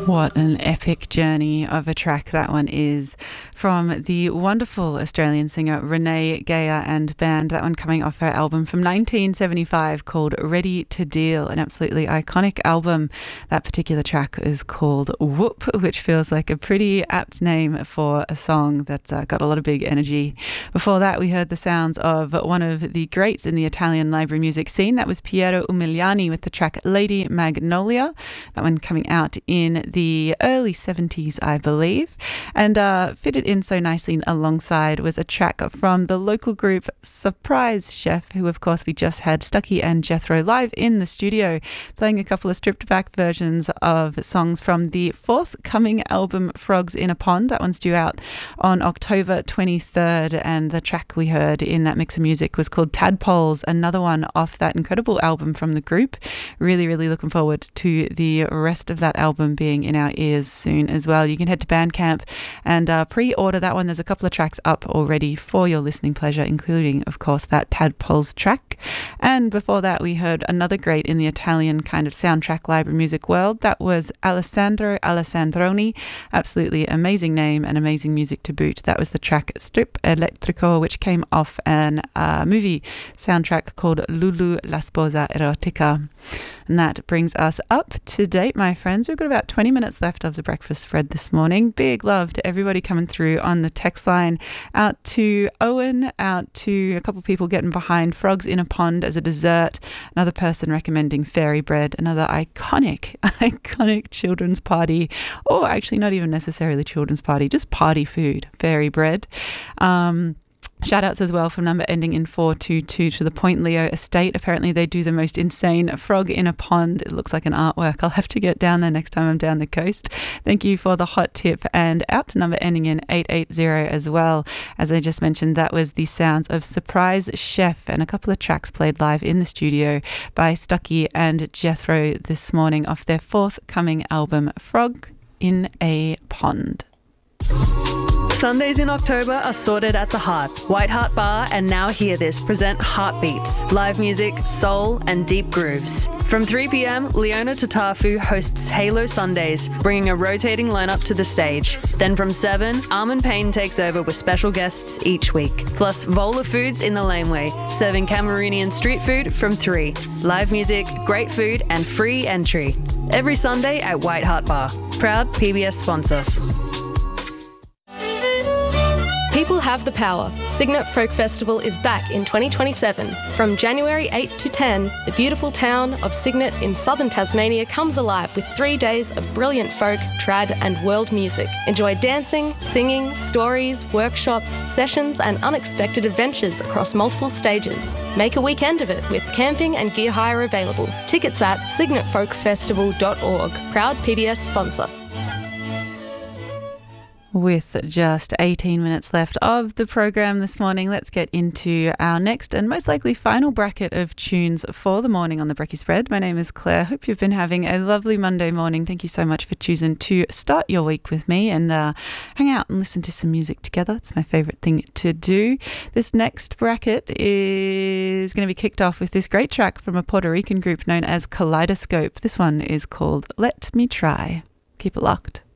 What an epic journey of a track that one is, from the wonderful Australian singer Renee Geyer and band. That one coming off her album from 1975 called Ready to Deal, an absolutely iconic album. That particular track is called Whoop, which feels like a pretty apt name for a song that's got a lot of big energy. Before that, we heard the sounds of one of the greats in the Italian library music scene. That was Piero Umiliani with the track Lady Magnolia. That one coming out in the early 70s, I believe, and fitted in so nicely alongside was a track from the local group Surprise Chef, who of course we just had Stucky and Jethro live in the studio playing a couple of stripped back versions of songs from the forthcoming album Frogs in a Pond. That one's due out on October 23rd, and the track we heard in that mix of music was called Tadpoles, another one off that incredible album from the group. Really looking forward to the rest of that album being in our ears soon as well. You can head to Bandcamp and pre-order that one. There's a couple of tracks up already for your listening pleasure, including of course that Tadpoles track. And before that we heard another great in the Italian kind of soundtrack library music world. That was Alessandro Alessandroni. Absolutely amazing name and amazing music to boot. That was the track Strip Elettrico, which came off an movie soundtrack called Lulu la Sposa Erotica. And that brings us up to date, my friends. We've got about 20 minutes left of the breakfast spread this morning. Big love to everybody coming through on the text line. Out to Owen, out to a couple of people getting behind Frogs in a Pond as a dessert. Another person recommending fairy bread. Another iconic children's party, or actually not even necessarily children's party, just party food, fairy bread. Shout outs as well from number ending in 422 to the Point Leo Estate. Apparently they do the most insane frog in a pond. It looks like an artwork. I'll have to get down there next time I'm down the coast. Thank you for the hot tip. And out to number ending in 880 as well. As I just mentioned, that was the sounds of Surprise Chef and a couple of tracks played live in the studio by Stucky and Jethro this morning off their forthcoming album Frog in a Pond. Sundays in October are sorted at the Heart. White Heart Bar and Now Hear This present Heartbeats, live music, soul and deep grooves. From 3 p.m, Leona Tatafu hosts Halo Sundays, bringing a rotating lineup to the stage. Then from 7, Armin Payne takes over with special guests each week. Plus Vola Foods in the Laneway, serving Cameroonian street food from 3. Live music, great food and free entry. Every Sunday at White Heart Bar. Proud PBS sponsor. People have the power. Cygnet Folk Festival is back in 2027. From January 8 to 10, the beautiful town of Cygnet in southern Tasmania comes alive with 3 days of brilliant folk, trad and world music. Enjoy dancing, singing, stories, workshops, sessions and unexpected adventures across multiple stages. Make a weekend of it with camping and gear hire available. Tickets at cygnetfolkfestival.org. Proud PBS sponsor. With just 18 minutes left of the program this morning, let's get into our next and most likely final bracket of tunes for the morning on the Brekkie Spread. My name is Claire. Hope you've been having a lovely Monday morning. Thank you so much for choosing to start your week with me and hang out and listen to some music together. It's my favourite thing to do. This next bracket is going to be kicked off with this great track from a Puerto Rican group known as Kaleidoscope. This one is called Let Me Try. Keep it locked.